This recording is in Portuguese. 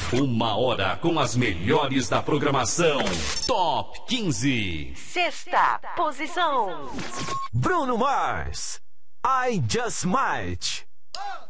Uma hora com as melhores da programação. Top 15. Sexta posição. Bruno Mars, I Just Might.